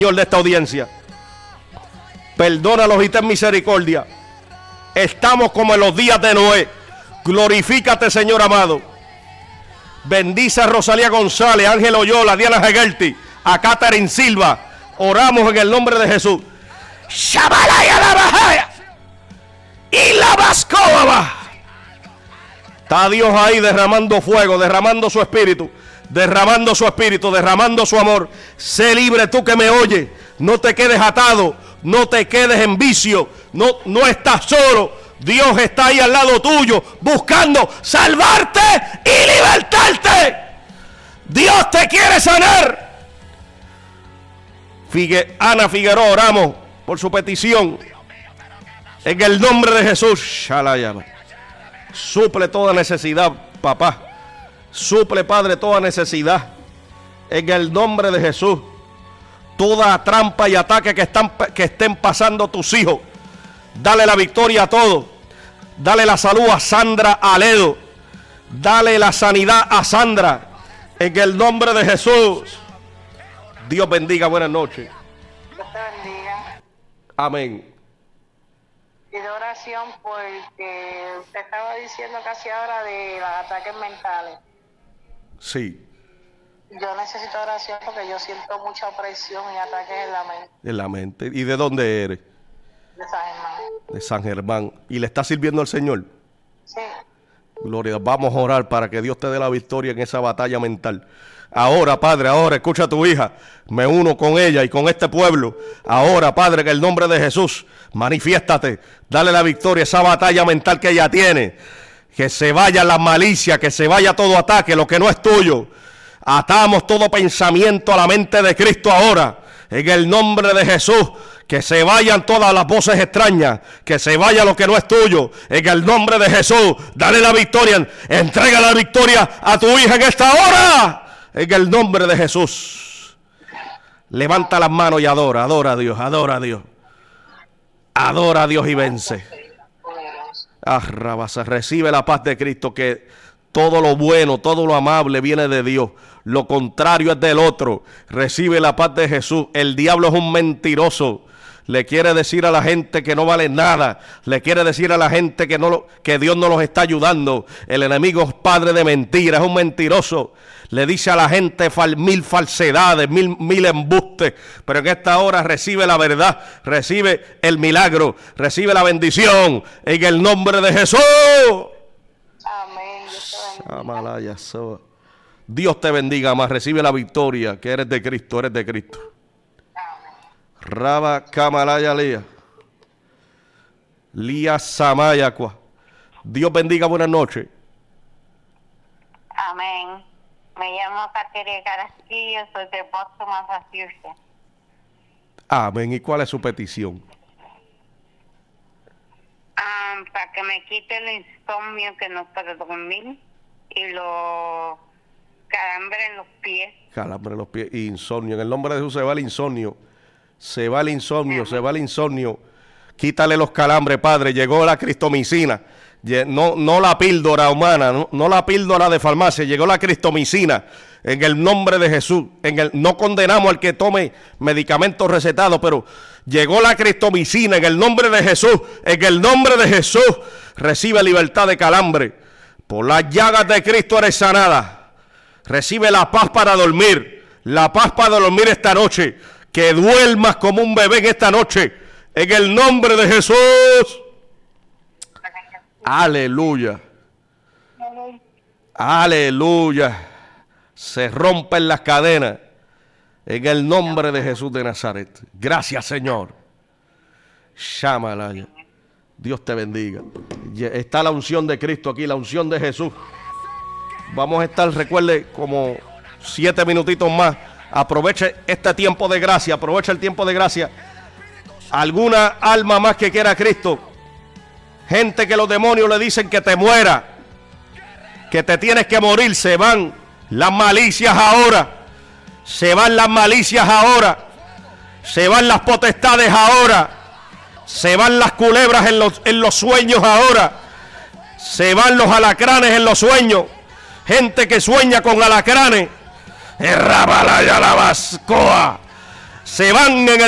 Señor de esta audiencia. Perdónalos y ten misericordia. Estamos como en los días de Noé. Glorifícate, Señor amado. Bendice a Rosalía González, Ángel Oyola, Diana Hegerty, a Catherine Silva. Oramos en el nombre de Jesús. Shabalaya la bajaya y la bascoba. Está Dios ahí derramando fuego, derramando su espíritu, derramando su espíritu, derramando su amor. Sé libre tú que me oyes. No te quedes atado, no te quedes en vicio. No estás solo. Dios está ahí al lado tuyo, buscando salvarte y libertarte. Dios te quiere sanar. Ana Figueroa, oramos por su petición. En el nombre de Jesús. Shalayama. Suple toda necesidad, papá. Suple, Padre, toda necesidad. En el nombre de Jesús. Toda trampa y ataque que estén pasando tus hijos. Dale la victoria a todos. Dale la salud a Sandra Aledo. Dale la sanidad a Sandra. En el nombre de Jesús. Dios bendiga. Buenas noches. Dios te bendiga. Amén. Y de oración porque usted estaba diciendo casi ahora de los ataques mentales. Sí. Yo necesito oración porque yo siento mucha opresión y ataques en la mente. En la mente. ¿Y de dónde eres? De San Germán. De San Germán. ¿Y le está sirviendo al Señor? Sí. Gloria. Vamos a orar para que Dios te dé la victoria en esa batalla mental. Ahora, Padre, ahora escucha a tu hija. Me uno con ella y con este pueblo. Ahora, Padre, en el nombre de Jesús, manifiéstate. Dale la victoria a esa batalla mental que ella tiene. Que se vaya la malicia, que se vaya todo ataque, lo que no es tuyo. Atamos todo pensamiento a la mente de Cristo ahora. En el nombre de Jesús. Que se vayan todas las voces extrañas. Que se vaya lo que no es tuyo. En el nombre de Jesús. Dale la victoria. Entrega la victoria a tu hija en esta hora. En el nombre de Jesús. Levanta las manos y adora. Adora a Dios. Adora a Dios. Adora a Dios y vence. Arrabasa. Recibe la paz de Cristo. Que todo lo bueno, todo lo amable viene de Dios. Lo contrario es del otro. Recibe la paz de Jesús. El diablo es un mentiroso. Le quiere decir a la gente que no vale nada. Le quiere decir a la gente que Dios no los está ayudando. El enemigo es padre de mentiras, es un mentiroso. Le dice a la gente mil falsedades, mil embustes. Pero en esta hora recibe la verdad, recibe el milagro, recibe la bendición. En el nombre de Jesús. Amén. Dios te bendiga más. Recibe la victoria, que eres de Cristo, eres de Cristo. Raba Kamalaya Lía. Lía Samayacua. Dios bendiga, buenas noches. Amén. Me llamo Caterina Carasquillo, soy de Boston, Massachusetts. Amén. ¿Y cuál es su petición? Para que me quite el insomnio que no puedo dormir y los calambres en los pies. Calambre en los pies, insomnio. En el nombre de Jesús se va el insomnio. Se va el insomnio, se va el insomnio. Quítale los calambres, Padre. Llegó la cristomicina. No la píldora humana, no la píldora de farmacia. Llegó la cristomicina. En el nombre de Jesús. No condenamos al que tome medicamentos recetados, pero llegó la cristomicina. En el nombre de Jesús. En el nombre de Jesús. Recibe libertad de calambre. Por las llagas de Cristo eres sanada. Recibe la paz para dormir. La paz para dormir esta noche. Que duermas como un bebé en esta noche. En el nombre de Jesús. Aleluya. Aleluya. Se rompen las cadenas. En el nombre de Jesús de Nazaret. Gracias, Señor. Shamalaya. Dios te bendiga. Está la unción de Cristo aquí, la unción de Jesús. Vamos a estar, recuerde, como 7 minutitos más. Aproveche este tiempo de gracia, aproveche el tiempo de gracia. Alguna alma más que quiera a Cristo. Gente que los demonios le dicen que te muera, que te tienes que morir. Se van las malicias ahora. Se van las malicias ahora. Se van las potestades ahora. Se van las culebras en los sueños ahora. Se van los alacranes en los sueños. Gente que sueña con alacranes. se van en el